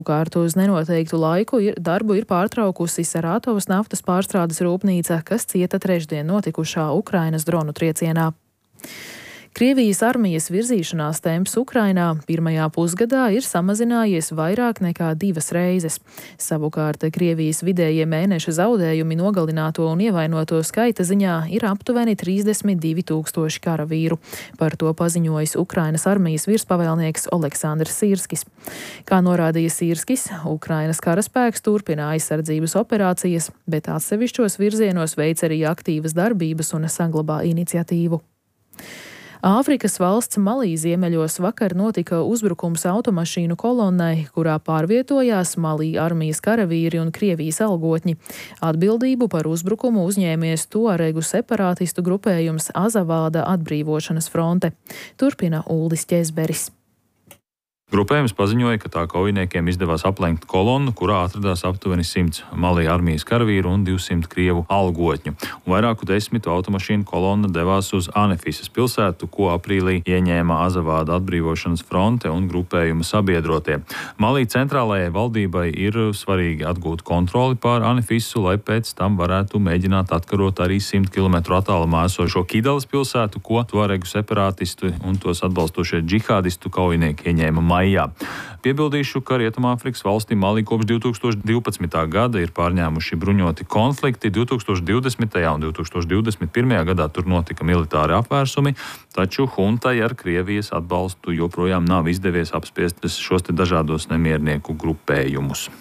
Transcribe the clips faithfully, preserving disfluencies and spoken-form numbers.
Savukārt uz nenoteiktu laiku ir, darbu ir pārtraukusi Sarātovas naftas pārstrādes rūpnīca, kas cieta trešdien notikušā Ukrainas dronu triecienā. Krievijas armijas virzīšanās temps Ukrainā pirmajā pusgadā ir samazinājies vairāk nekā divas reizes. Savukārt Krievijas vidējie mēneša zaudējumi nogalināto un ievainoto skaita ziņā ir aptuveni trīsdesmit divi tūkstoši karavīru. Par to paziņojis Ukrainas armijas virspavēlnieks Oleksandrs Sirskis. Kā norādīja Sirskis, Ukrainas karaspēks turpina aizsardzības operācijas, bet atsevišķos virzienos veic arī aktīvas darbības un saglabā iniciatīvu. Āfrikas valsts Malī ziemeļos vakar notika uzbrukums automašīnu kolonnai, kurā pārvietojās Malī armijas karavīri un Krievijas algotņi. Atbildību par uzbrukumu uzņēmies Tuaregu separātistu grupējums Azavāda atbrīvošanas fronte. Turpina Uldis Ķezberis. Grupējums paziņoja, ka tā kaujiniekiem izdevās aplenkt kolonnu, kurā atradās aptuveni simts Malī armijas karavīru un divsimt krievu algotņu. Un vairāku desmitu automašīnu kolonna devās uz Anefisas pilsētu, ko aprīlī ieņēma Azavāda atbrīvošanas fronte un grupējuma sabiedrotie. Malī centrālajai valdībai ir svarīgi atgūt kontroli pār Anefisu, lai pēc tam varētu mēģināt atkarot arī simt kilometru attālumā esošo Kidalas pilsētu, ko Tuaregu separātistu un tos atbalstošie džihādistu kaujinieki ieņēma maijā. Piebildīšu, ka Rietumāfrikas valstī Malī kopš divi tūkstoši divpadsmitā gada ir pārņēmuši bruņoti konflikti. divi tūkstoši divdesmitajā un divi tūkstoši divdesmit pirmajā gadā tur notika militāri apvērsumi, taču huntai ar Krievijas atbalstu joprojām nav izdevies apspiest šos te dažādos nemiernieku grupējumus.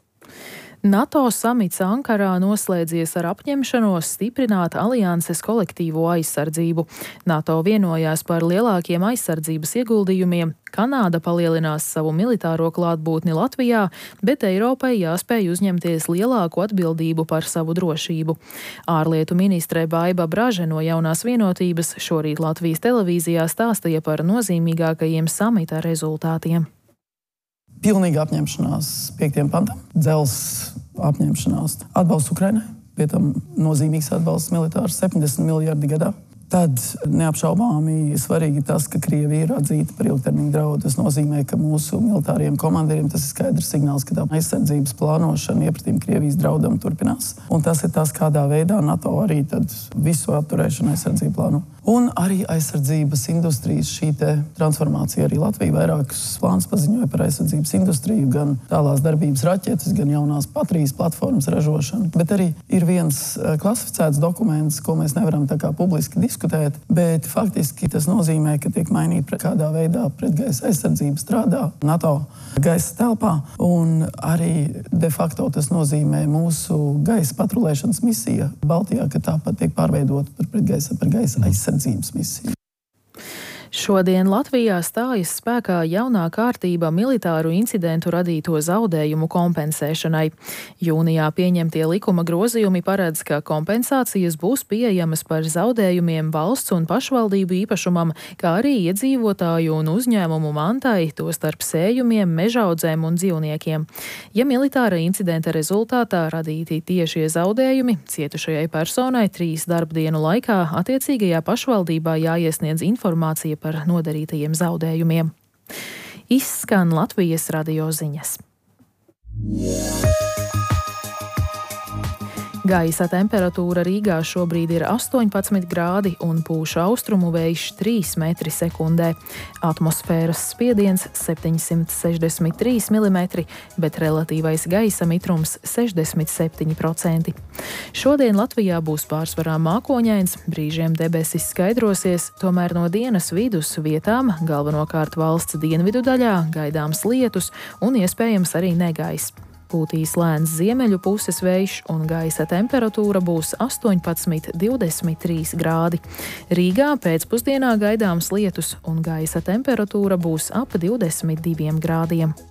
NATO samits Ankarā noslēdzies ar apņemšanos stiprināt alianses kolektīvo aizsardzību. NATO vienojās par lielākiem aizsardzības ieguldījumiem. Kanāda palielinās savu militāro klātbūtni Latvijā, bet Eiropai jāspēj uzņemties lielāku atbildību par savu drošību. Ārlietu ministre Baiba Braže no Jaunās vienotības šorīt Latvijas televīzijā stāstīja par nozīmīgākajiem samita rezultātiem. Pilnīga apņemšanās piektajam pantam, dzels apņemšanās atbalsts Ukrainai, pie tam nozīmīgs atbalsts militārs septiņdesmit miljardi gadā. Tad neapšaubāmi svarīgi tas, ka Krievija ir atzīta par ilgtermiņa draudu. Tas nozīmē, ka mūsu militāriem komandieriem tas ir skaidrs signāls, ka tā aizsardzības plānošana iepratīm Krievijas draudam turpinās. Un tas ir tas, kādā veidā NATO arī tad visu apturēšanu aizsardzību plāno. Un arī aizsardzības industrijas šī te transformācija. Arī Latvija vairākus plānus paziņoja par aizsardzības industriju, gan tālās darbības raķetes, gan jaunās Patrijas platformas ražošanu. Bet arī ir viens klasificēts dokuments, ko mēs nevaram tā kā publiski diskutēt, bet faktiski tas nozīmē, ka tiek mainīta kādā veidā pretgaisa aizsardzība strādā NATO gaisa telpā, un arī de facto tas nozīmē mūsu gaisa patrulēšanas misija Baltijā, ka tāpat tiek pārveidota par pretgaisa, par gaisa aizsardzības misiju. Šodien Latvijā stājas spēkā jaunā kārtība militāru incidentu radīto zaudējumu kompensēšanai. Jūnijā pieņemtie likuma grozījumi paredz, ka kompensācijas būs pieejamas par zaudējumiem valsts un pašvaldību īpašumam, kā arī iedzīvotāju un uzņēmumu mantai, tostarp sējumiem, mežaudzēm un dzīvniekiem. Ja militāra incidenta rezultātā radīti tiešie zaudējumi, cietušajai personai trīs darbdienu laikā attiecīgajā pašvaldībā jāiesniedz informācija par nodarītajiem zaudējumiem. Izskan Latvijas radio ziņas. Gaisa temperatūra Rīgā šobrīd ir astoņpadsmit grādi un pūš austrumu vējš trīs metri sekundē. Atmosfēras spiediens septiņsimt sešdesmit trīs milimetri, bet relatīvais gaisa mitrums sešdesmit septiņi procenti. Šodien Latvijā būs pārsvarā mākoņains, brīžiem debesis skaidrosies, tomēr no dienas vidus vietām, galvenokārt valsts dienvidu daļā, gaidāms lietus un iespējams arī negaiss. Pūtīs lēns ziemeļu puses vējš un gaisa temperatūra būs astoņpadsmit divdesmit trīs grādi. Rīgā pēcpusdienā gaidāms lietus un gaisa temperatūra būs ap divdesmit diviem grādiem.